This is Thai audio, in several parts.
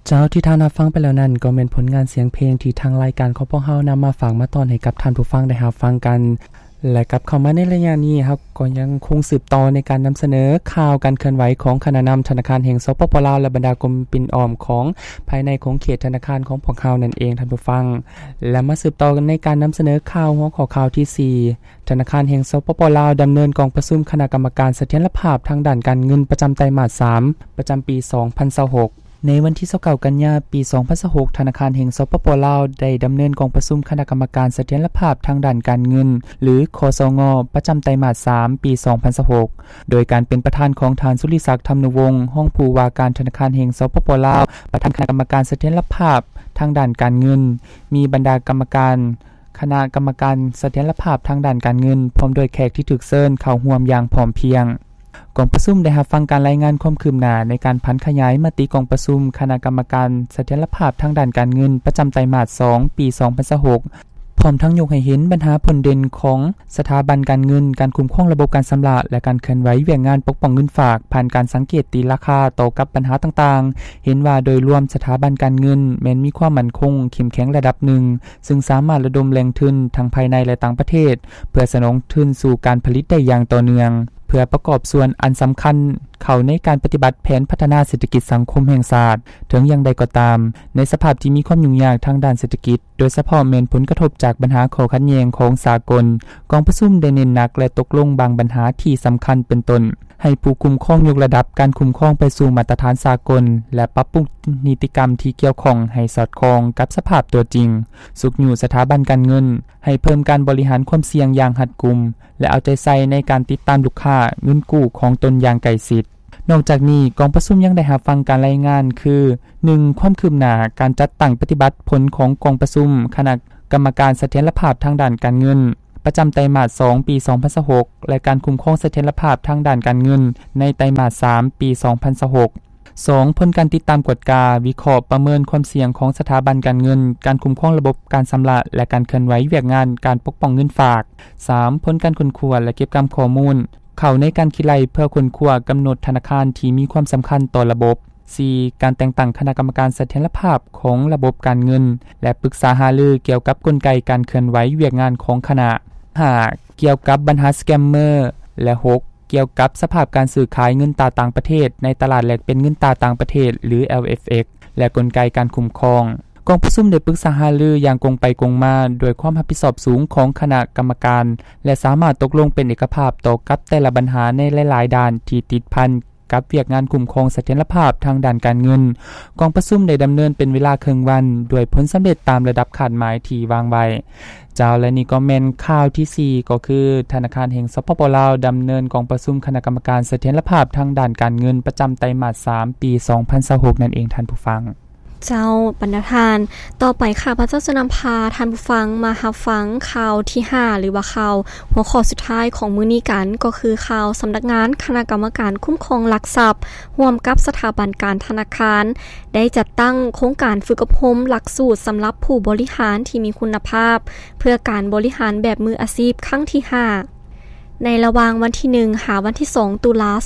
เจ้าที่ท่านรับฟังไปแล้วนั่นก็เป็นผลงานเสียงเพลงที่ทางรายการของพวกเฮานำมาฝากมาตอนให้กับท่านผู้ฟังได้รับฟังกันและกับเข้ามาในระยะนี้ครับก็ยังคงสืบต่อในการนำเสนอข่าวการเคลื่อนไหวของคณะนำธนาคารแห่งสปป.ลาวและบรรดากรมปิ่นอ้อมของภายในของเขตธนาคารของพวกเฮานั่นเองท่านผู้ฟังและมาสืบต่อกันในการนำเสนอข่าวหัวข้อข่าวที่4ธนาคารแห่งสปป.ลาวดำเนินกองประชุมคณะกรรมการเสถียรภาพทางด้านการเงินประจำไตรมาส3ประจำปี2026ในวันที่29กันยายนปี2026ธนาคารแห่งสปป.ลาวได้ดำเนินกองประชุมคณะกรรมการเสถียรภาพทางด้านการเงินหรือคสง.ประจำไตรมาส3ปี2026โดยการเป็นประธานของท่านสุริศักดิ์ธรรมนุวงศ์ห้องผู้ว่าการธนาคารแห่งสปป.ลาวประธานคณะกรรมการเสถียรภาพทางด้านการเงินมีบรรดากรรมการคณะกรรมการเสถียรภาพทางด้านการเงินพร้อมโดยแขกที่ถูกเชิญเข้าร่วมอย่างพร้อมเพรียงกองประชุมได้รับฟังการรายงานความคืบหน้าในการพันขยายมติกองประชุมคณะกรรมการเสถียรภาพทางด้านการเงินประจำไตรมาส2ปี2026พร้อมทั้งยกให้เห็นปัญหาผลเด่นของสถาบันการเงินการคุ้มครองระบบการชำระและการเคลื่อนไหวเวียกงานปกป้องเงินฝากผ่านการสังเกตตีราคาต่อกับปัญหาต่างๆเห็นว่าโดยรวมสถาบันการเงินแม้นมีความมั่นคงเข้มแข็งระดับหนึ่งซึ่งสามารถระดมแรงทุนทั้งภายในและต่างประเทศเพื่อสนองทุนสู่การผลิตได้อย่างต่อเนื่องเพื่อประกอบส่วนอันสำคัญเข้าในการปฏิบัติแผนพัฒนาเศรษฐกิจสังคมแห่งชาติถึงอย่างใดก็ตามในสภาพที่มีความยุ่งยากทางด้านเศรษฐกิจโดยเฉพาะแม้นผลกระทบจากปัญหาข้อขัดแย้งของสากลกองประชุมได้เน้นหนักและตกลงบางปัญหาที่สำคัญเป็นต้นให้ผู้คุ้มครองยกระดับการคุ้มครองไปสู่มาตรฐานสากลและปรับปรุงนิติกรรมที่เกี่ยวข้องให้สอดคล้องกับสภาพตัวจริงสุขอยู่สถาบันการเงินให้เพิ่มการบริหารความเสี่ยงอย่างรัดกุมและเอาใจใส่ในการติดตามลูกค้าเงินกู้ของตนอย่างใกล้ชิดนอกจากนี้กองประชุมยังได้รับฟังการรายงานคือ 1. ความคืบหน้าการจัดตั้งปฏิบัติผลของกองประชุมคณะกรรมการเสถียรภาพทางด้านการเงินประจำไตรมาส2ปี2026และการคุ้มครองเสถียรภาพทางด้านการเงินในไตรมาส3ปี2026 2. ผลการติดตามกฎกาวิเคราะห์ประเมินความเสี่ยงของสถาบันการเงินการคุ้มครองระบบการชำระและการเคลื่อนไหวเวียกงานการปกป้องเงินฝาก 3. ผลการค้นคว้าและเก็บกำข้อมูลเข้าในการคิดไล่เพื่อค้นคว้ากำหนดธนาคารที่มีความสำคัญต่อระบบ 4. การแต่งตั้งคณะกรรมการเสถียรภาพของระบบการเงินและปรึกษาหารือเกี่ยวกับกลไกการเคลื่อนไหวเวียกงานของคณะ 5. เกี่ยวกับปัญหาสแกมเมอร์และ 6. เกี่ยวกับสภาพการซื้อขายเงินตราต่างประเทศในตลาดแลกเป็นเงินตราต่างประเทศหรือ LFX และกลไกการคุ้มครองกองประชุมได้ปรึกษาหารืออย่างกงไปกงมาโดยความรับผิดชอบสูงของคณะกรรมการและสามารถตกลงเป็นเอกภาพต่อกับแต่ละปัญหาในหลายๆด้านที่ติดพันกับเวียกงานคุ้มครองเสถียรภาพทางด้านการเงินกองประชุมได้ดำเนินเป็นเวลาครึ่งวันด้วยผลสำเร็จตามระดับคาดหมายที่วางไว้เจ้าและนี่ก็แม่นข่าวที่4ก็คือธนาคารแห่งสปป.ลาวดำเนินกองประชุมคณะกรรมการเสถียรภาพทางด้านการเงินประจำไตรมาส3ปี2026นั่นเองท่านผู้ฟังเจ้าบรรณาธานต่อไปค่ะพระเจ้าจะนำพาท่านผู้ฟังมารับฟังข่าวที่5หรือว่าข่าวหัวข้อสุดท้ายของมื้อนี้กันก็คือข่าวสำนักงานคณะกรรมการคุ้มครองหลักทรัพย์ร่วมกับสถาบันการธนาคารได้จัดตั้งโครงการฝึกอบรมหลักสูตรสำหรับผู้บริหารที่มีคุณภาพเพื่อการบริหารแบบมืออาชีพครั้งที่5ในระหว่างวันที่1หาวันที่2ตุลา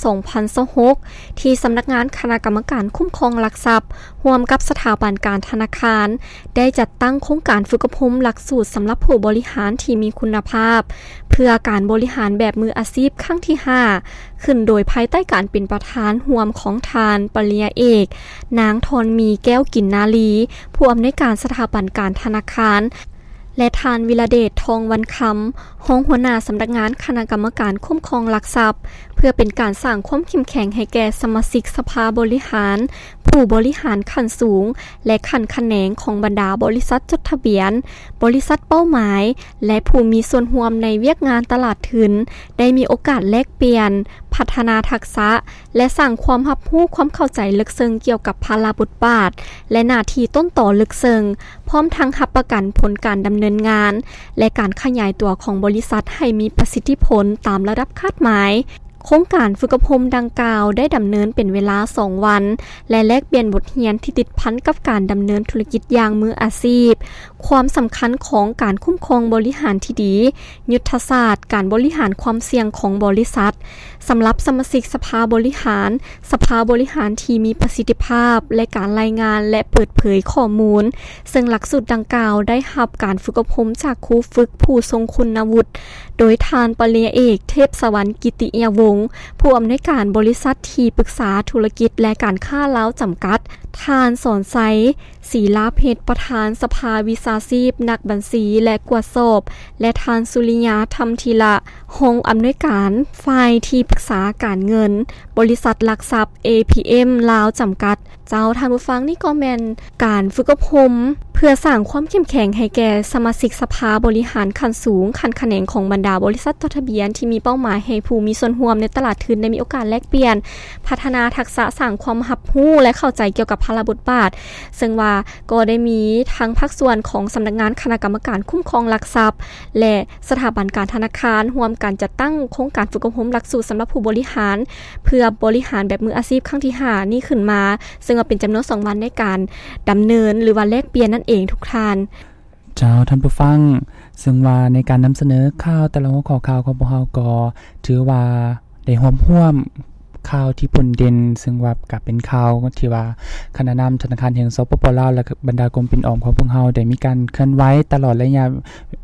2026ที่สำนักงานคณะกรรมการคุ้มครองหลักทรัพย์ร่วมกับสถาบันการธนาคารได้จัดตั้งโครงการฝึกอบรมหลักสูตรสำหรับผู้บริหารที่มีคุณภาพเพื่อการบริหารแบบมืออาชีพครั้งที่5ขึ้นโดยภายใต้การเป็นประธานร่วมของทานปริญญาเอกนางธรมีแก้วกินนาลีผู้อำนวยการสถาบันการธนาคารและทานวิรเดชทองวันคำรองหัวหน้าสำนักงานคณะกรรมการคุ้มครองหลักทรัพย์เพื่อเป็นการสร้างความเข้มแข็งให้แก่สมาชิกสภาบริหารผู้บริหารขั้นสูงและขั้นแขนงของบรรดาบริษัทจดทะเบียนบริษัทเป้าหมายและผู้มีส่วนร่วมในเวียกงานตลาดทุนได้มีโอกาสแลกเปลี่ยนพัฒนาทักษะและสร้างความรับรู้ความเข้าใจลึกซึ้งเกี่ยวกับภาระบทบาทและหน้าที่ต้นต่อลึกซึ้งพร้อมทั้งรับประกันผลการดำเนินงานและการขยายตัวของบริษัทให้มีประสิทธิผลตามระดับคาดหมายโครงการฝึกอบรมดังกล่าวได้ดำเนินเป็นเวลา2วันและแลกเปลี่ยนบทเรียนที่ติดพันกับการดำเนินธุรกิจอย่างมืออาชีพความสำคัญของการคุ้มครองบริหารที่ดียุทธศาสตร์การบริหารความเสี่ยงของบริษัทสำหรับสมาชิกสภาบริหารที่มีประสิทธิภาพและการรายงานและเปิดเผยข้อมูลซึ่งหลักสูตรดังกล่าวได้รับการฝึกอบรมจากครูฝึกผู้ทรงคุณวุฒิโดยทานปริญญาเอกเทพสวรรค์กิติยวงศ์ผู้อำนวยการบริษัทที่ปรึกษาธุรกิจและการค้าลาวจำกัดทานสอนไซศรีลาเพชรประธานสภาวิชาชีพนักบัญชีและกวดสอบและทานสุริยาธรรมธีระห้องอำนวยการฝ่ายที่ปรึกษาการเงินบริษัทหลักทรัพย์ APM ลาวจำกัดเจ้าท่านผู้ฟังนี่ก็แม่นการฝึกอบรมเพื่อสร้างความเข้มแข็งให้แก่สมาชิกสภาบริหารขั้นสูงขั้นแขนงของบรรดาบริษัทจดทะเบียนที่มีเป้าหมายให้ผู้มีส่วนร่วมในตลาดทุนได้มีโอกาสแลกเปลี่ยนพัฒนาทักษะสร้างความรับรู้และเข้าใจเกี่ยวกับภาระบทบาทซึ่งว่าก็ได้มีทั้งภาคส่วนของสำนักงานคณะกรรมการคุ้มครองหลักทรัพย์และสถาบันการธนาคารร่วมกันจัดตั้งโครงการฝึกอบรมหลักสูตรสำหรับผู้บริหารเพื่อบริหารแบบมืออาชีพครั้งที่5นี่ขึ้นมาซึ่งเป็นจำนวน2วันในการดำเนินหรือว่าแลกเปลี่ยนนั่นเองทุกท่านเจ้าท่านผู้ฟังซึ่งว่าในการนำเสนอข่าวแต่ละหัวข้อข่าวของพวกเราก็ถือว่าได้ร่วมข่าวที่ผลเด่นซึ่งว่าก็เป็นข่าวที่ว่าคณะนำธนาคารแห่งสปป.ลาวและบรรดากรมปิ่นออมของพวกเราได้มีการเคลื่อนไหวตลอดระยะ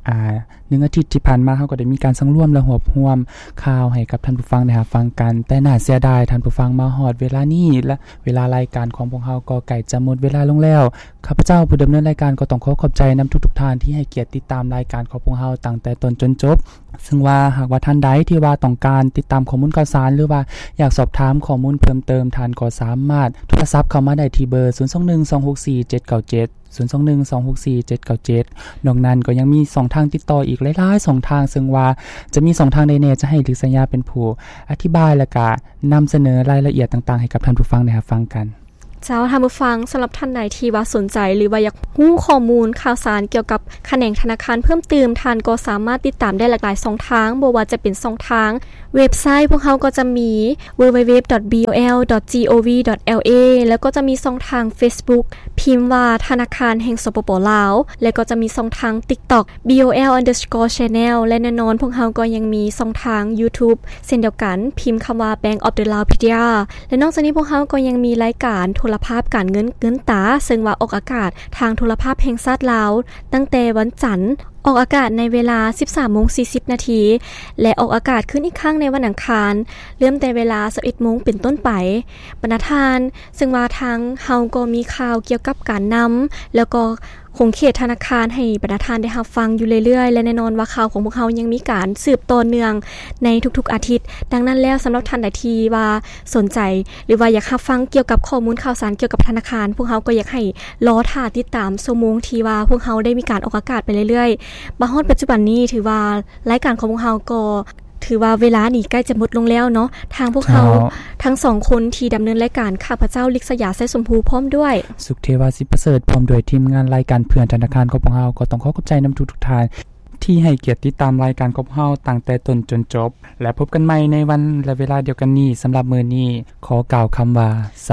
1อาทิตย์ที่ผ่านมาเฮาก็ได้มีการสังร่วมและร่วมข่าวให้กับท่านผู้ฟังได้รับฟังกันแต่น่าเสียดายท่านผู้ฟังมาฮอดเวลานี้และเวลารายการของพวกเราก็ใกล้จะหมดเวลาลงแล้วข้าพเจ้าผู้ดำเนินรายการก็ต้องขอบใจนำทุกๆท่านที่ให้เกียรติติดตามรายการของพวกเราตั้งแต่ต้นจนจบซึ่งว่าหากว่าท่านใดที่ว่าต้องการติดตามข้อมูลข่าวสารหรือว่าอยากสอบถามข้อมูลเพิ่มเติมท่านก็สามารถโทรศัพท์เข้ามาได้ที่เบอร์ 021-264-797 021-264-797 นอกนั้นก็ยังมี2ทางติดต่ออีกหลายๆ2ทางซึ่งว่าจะมี2ทางใดแน่จะให้ลิกสัญญาเป็นผู้อธิบายและก็นำเสนอรายละเอียดต่างๆให้กับท่านผู้ฟังได้รับฟังกันเจ้าท่านผู้ฟังสำหรับท่านใดที่ว่าสนใจหรือว่าอยากรู้ข้อมูลข่าวสารเกี่ยวกับแขนงธนาคารเพิ่มเติมท่านก็สามารถติดตามได้หลากหลาย2ทางบ่ว่าจะเป็น2ทางเว็บไซต์พวกเขาก็จะมี www.bol.gov.la แล้วก็จะมี2ทาง Facebook พิมพ์ว่าธนาคารแห่งสปป.ลาวแล้วก็จะมี2ทาง TikTok bol_channel และแน่นอนพวกเขาก็ยังมี2ทาง YouTube เช่นเดียวกันพิมพ์คำว่า Bank of the Laopedia และนอกจากนี้พวกเขาก็ยังมีรายการโทรภาพการเงินตาซึ่งว่าออกอากาศทางโทรภาพแห่งชาติลาวตั้งแต่วันจันทร์ออกอากาศในเวลา 13:40 น.และออกอากาศขึ้นอีกครั้งในวันอังคารเริ่มแต่เวลา 11:00 น.เป็นต้นไปบรรณาทานซึ่งว่าทางเฮาก็มีข่าวเกี่ยวกับการนำแล้วก็คงเขตธนาคารให้บรรณาทานได้รับฟังอยู่เรื่อยๆและแน่นอนว่าข่าวของพวกเขายังมีการสืบต่อเนื่องในทุกๆอาทิตย์ดังนั้นแล้วสำหรับท่านใดที่ว่าสนใจหรือว่าอยากรับฟังเกี่ยวกับข้อมูลข่าวสารเกี่ยวกับธนาคารพวกเขาก็อยากให้รอท่าติดตามชั่วโมงที่ว่าพวกเขาได้มีการออกอากาศไปเรื่อยๆมาฮอดปัจจุบันนี้ถือว่ารายการของพวกเขาก็ถือว่าเวลานี้ใกล้จะหมดลงแล้วเนาะทางพวกเขาทั้ง2คนที่ดำเนินรายการข้าพเจ้าลิกษยาไส้สมภูพร้อมด้วยสุขเทวาสิประเสริฐพร้อมด้วยทีมงานรายการเพื่อนธนาคารของพวกเราก็ต้องขอบใจนำทุกท่านที่ให้เกียรติติดตามรายการของพวกเราตั้งแต่ต้นจนจบและพบกันใหม่ในวันและเวลาเดียวกันนี้สำหรับมื้อนี้ขอกล่าวคำว่า